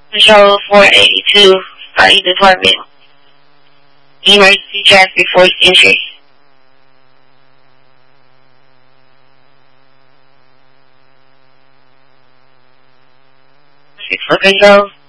Control 482, Fire Department. Emergency traffic force entry. For control.